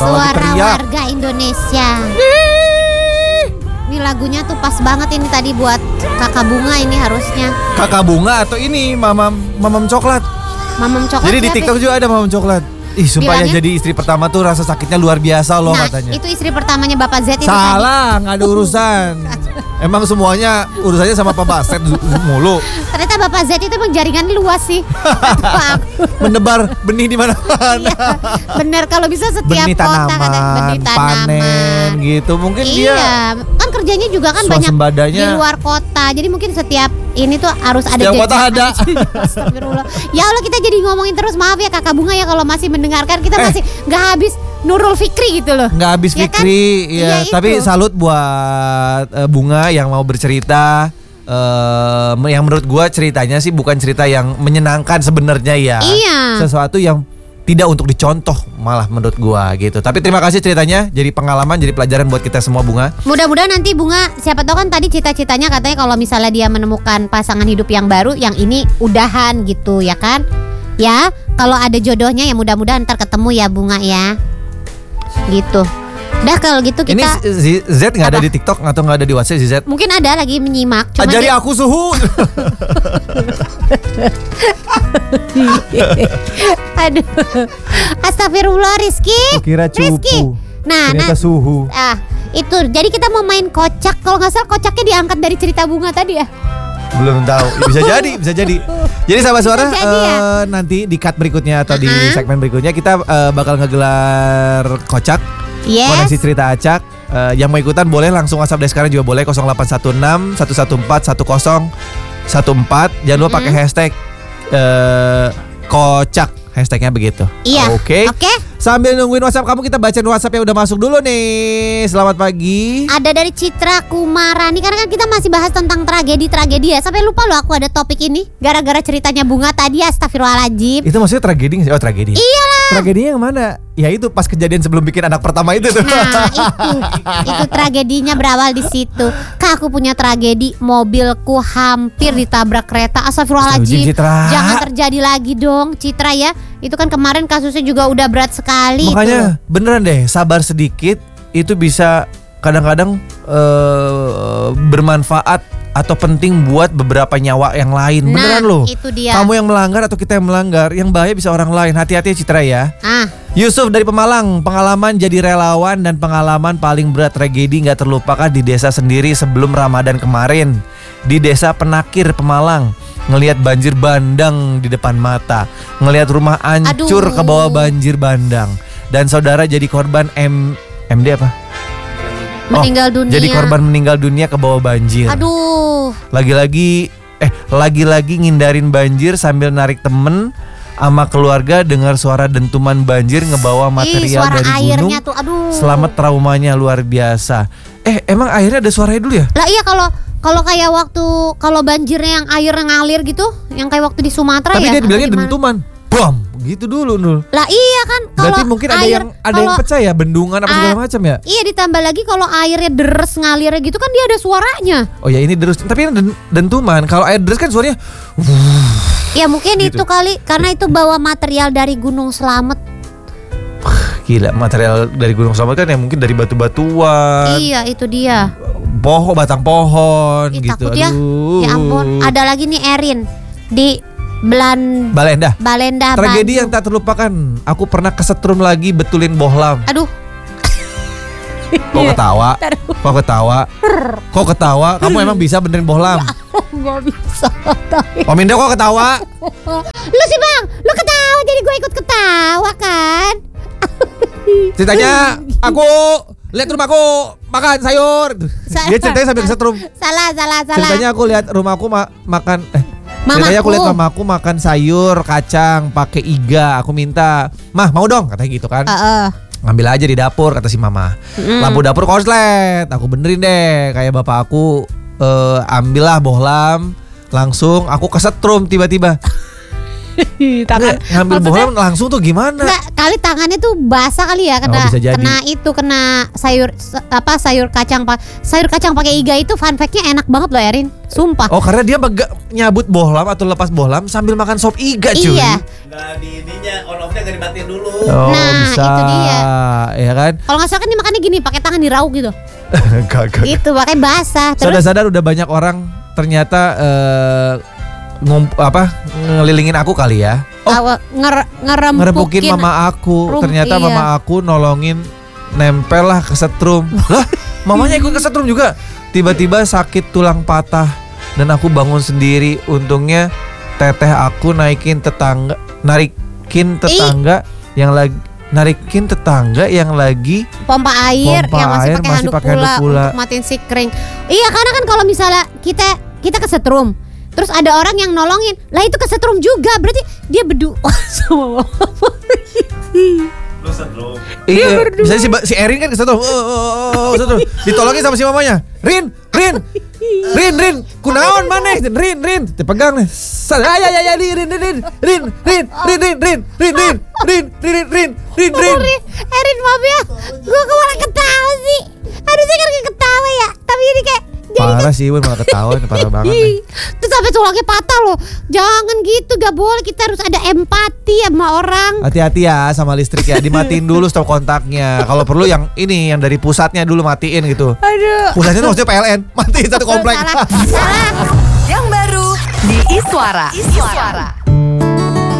Suara warga Indonesia. Ini lagunya tuh pas banget ini tadi buat Kakak Bunga ini harusnya. Kakak Bunga atau ini Mamam Coklat. Mamam Coklat. Jadi di TikTok juga ada Mamam Coklat. Ih, sumpah ya, jadi istri pertama tuh rasa sakitnya luar biasa loh katanya. Itu istri pertamanya Bapak Z itu. Salah, nggak ada urusan. Emang semuanya urusannya sama Pak Baset mulu. Ternyata Bapak Z itu emang jaringannya luas sih. Menebar benih di mana-mana. Iya, bener, kalau bisa setiap benih kota benih tanaman, panen gitu. Mungkin dia kan kerjanya juga kan banyak di luar kota. Jadi mungkin setiap ini tuh harus ada. Setiap kota ada. Astagfirullah. Ya Allah, kita jadi ngomongin terus, maaf ya Kakak Bunga ya kalau masih mendengarkan, kita masih nggak habis Nurul Fikri gitu loh. Nggak habis ya Fikri, kan? ya. Tapi salut buat Bunga yang mau bercerita. Yang menurut gua ceritanya sih bukan cerita yang menyenangkan sebenarnya ya. Iya. Sesuatu yang tidak untuk dicontoh malah menurut gua gitu. Tapi terima kasih ceritanya, jadi pengalaman, jadi pelajaran buat kita semua Bunga. Mudah-mudahan nanti Bunga, siapa tahu kan tadi cita-citanya katanya kalau misalnya dia menemukan pasangan hidup yang baru, yang ini udahan gitu ya kan. Ya, kalau ada jodohnya ya mudah-mudahan ntar ketemu ya Bunga ya. Gitu. Dah kalau gitu kita. Ini Z nggak ada di TikTok atau nggak ada di WhatsApp Z? Mungkin ada lagi menyimak. Ajari aku suhu. Aduh. Astagfirullah Rizky. Kira cupu. Rizky. Nah, suhu. Itu. Jadi kita mau main kocak. Kalau nggak salah kocaknya diangkat dari cerita Bunga tadi ya. Belum tahu. Bisa jadi. Jadi sahabat suara nanti di cut berikutnya atau di segmen berikutnya kita bakal ngegelar kocak. Yes. Koneksi cerita acak. Yang mau ikutan boleh langsung WhatsApp dari sekarang juga boleh 0816 114 1014. Jangan lupa pakai hashtag kocak. Hashtagnya begitu. Iya. Oke. Sambil nungguin WhatsApp kamu, kita bacain WhatsApp yang udah masuk dulu nih. Selamat pagi. Ada dari Citra Kumarani. Karena kan kita masih bahas tentang tragedi ya. Sampai lupa loh aku ada topik ini gara-gara ceritanya Bunga tadi. Astagfirullahaladzim. Itu maksudnya tragedi nggak sih? Oh, tragedi. Iyalah. Tragedinya yang mana? Ya itu pas kejadian sebelum bikin anak pertama itu tuh. Nah itu tragedinya berawal di situ. Kak, aku punya tragedi, mobilku hampir ditabrak kereta. Astagfirullahaladzim. Jangan terjadi lagi dong Citra ya. Itu kan kemarin kasusnya juga udah berat sekali. Makanya beneran deh, sabar sedikit. Itu bisa kadang-kadang bermanfaat atau penting buat beberapa nyawa yang lain. Beneran loh. Itu dia. Kamu yang melanggar atau kita yang melanggar, yang bahaya bisa orang lain. Hati-hati Citra ya. Yusuf dari Pemalang, pengalaman jadi relawan dan pengalaman paling berat tragedi gak terlupakan di desa sendiri sebelum Ramadan kemarin. Di desa Penakir Pemalang, ngelihat banjir bandang di depan mata, ngelihat rumah hancur ke bawah banjir bandang, dan saudara jadi korban MD apa? Meninggal dunia. Jadi korban meninggal dunia ke bawah banjir. Aduh. Lagi-lagi ngindarin banjir sambil narik temen sama keluarga, dengar suara dentuman banjir ngebawa material suara dari gunung. Tuh, aduh. Selamat traumanya luar biasa. Emang airnya ada suaranya dulu ya? Lah iya, kalau kayak waktu banjirnya yang air ngalir gitu, yang kayak waktu di Sumatera. Tapi ya. Tapi dia bilangnya dentuman. Bam, gitu dulu Nul. Lah iya kan. Berarti mungkin ada yang pecah ya, bendungan apa segala macam ya? Iya, ditambah lagi kalau airnya deres ngalirnya gitu kan dia ada suaranya. Oh ya, ini deres, tapi ini dentuman. Kalau air deres kan suaranya. Ya mungkin gitu. Itu kali, karena itu bawa material dari Gunung Slamet. Gila, material dari Gunung Slamet kan yang mungkin dari batu-batuan. Iya, itu dia. Batang pohon gitu. Takut ya. Ya ampun. Ada lagi nih Erin di Balenda. Tragedi yang tak terlupakan. Aku pernah kesetrum lagi betulin bohlam. Aduh. Kok ketawa? Kamu emang bisa benerin bohlam? Gak bisa. Om Indo kok ketawa? Lu sih Bang, lu ketawa jadi gue ikut ketawa kan. Ceritanya aku lihat rumahku makan sayur. Dia ceritanya sambil kesetrum. Salah. Ceritanya aku lihat rumahku makan ceritanya aku lihat mamaku makan sayur kacang pakai iga. Aku minta, "Mah, mau dong," katanya gitu kan. Ngambil aja di dapur, kata si mama. Lampu dapur konslet, aku benerin deh kayak bapak aku. Ambillah bohlam, langsung aku kesetrum tiba-tiba. Tangan ngambil bohlam langsung tuh gimana? Enggak, kali tangannya tuh basah kali ya kena bisa jadi. kena sayur kacang pakai iga itu fun fact-nya enak banget loh Erin. Sumpah. Oh, karena dia nyabut bohlam atau lepas bohlam sambil makan sop iga cuy. Iya. Nggak di ininya on off-nya nggak dimatiin dulu. Oh, Nah, bisa. itu dia. Ya kan? Kalau nggak salah kan dia makannya gini, pakai tangan dirauk gitu. Gak. Itu pakai basah. Terus Sadar-sadar udah banyak orang ternyata ngelilingin aku kali ya. Oh, ngerebukin mama aku. Ternyata iya. mama aku nolongin nempel lah ke setrum. Lah, mamanya ikut ke setrum juga. Tiba-tiba sakit tulang patah dan aku bangun sendiri. Untungnya teteh aku narikin tetangga yang lagi pompa air Pompa yang air masih pakai handuk pula untuk matiin si kering. Iya, karena kan kalau misalnya kita kesetrum, terus ada orang yang nolongin, lah itu kesetrum juga, berarti dia berdua sama Lu setrum. Iya, misalnya si Erin kan kesetrum. Setrum. Ditolongin sama si mamanya. Rin, kunaon maneh? Rin, dipegang nih. Ya, Rin. Erin, maaf ya, gue malah ketawa sih. Harusnya kan gak ketawa ya, tapi ini kayak Parah sih, malah ketawa, parah banget nih. terus sampai tulangnya patah loh. Jangan gitu, gak boleh. Kita harus ada empati sama orang. Hati-hati ya sama listrik ya, dimatiin dulu stop kontaknya. Kalau perlu yang dari pusatnya dulu matiin gitu. Aduh. Pusatnya tuh maksudnya PLN, matiin satu komplek. Salah. Yang baru di Iswara.